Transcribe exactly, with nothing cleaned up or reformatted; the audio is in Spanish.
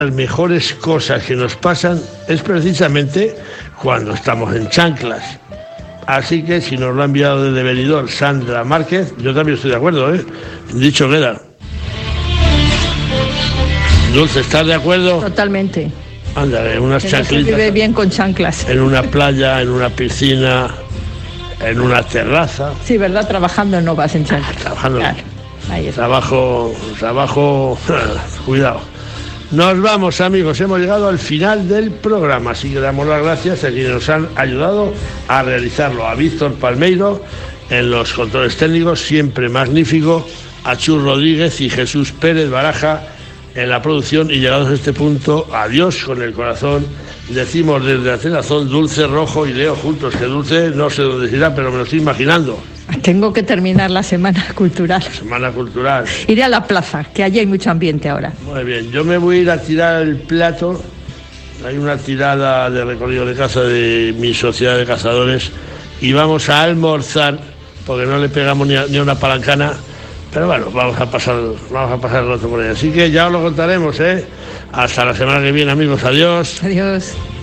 Las mejores cosas que nos pasan es precisamente cuando estamos en chanclas. Así que si nos lo ha enviado desde Benidorm Sandra Márquez, yo también estoy de acuerdo, ¿eh? Dicho queda. Dulce, ¿estás de acuerdo? Totalmente. Ándale, unas Pero chanclitas. se vive bien con chanclas. En una playa, en una piscina, en una terraza. Sí, ¿verdad? Trabajando no vas en chanclas. Ah, trabajando. Claro. Ahí está. Trabajo, trabajo, cuidado. Nos vamos, amigos, hemos llegado al final del programa, así que damos las gracias a quienes nos han ayudado a realizarlo, a Víctor Palmeiro en los controles técnicos, siempre magnífico, a Chus Rodríguez y Jesús Pérez Baraja en la producción, y llegados a este punto, adiós con el corazón, decimos desde Atenazón, Dulce, Rojo y Leo juntos, que Dulce no sé dónde se irá, pero me lo estoy imaginando. Tengo que terminar la semana cultural. Semana cultural. Iré a la plaza, que allí hay mucho ambiente ahora. Muy bien, yo me voy a ir a tirar el plato. Hay una tirada de recorrido de casa de mi sociedad de cazadores y vamos a almorzar, porque no le pegamos ni a, ni a una palancana, pero bueno, vamos a pasar, vamos a pasar el rato por ahí. Así que ya os lo contaremos, ¿eh? Hasta la semana que viene, amigos. Adiós. Adiós.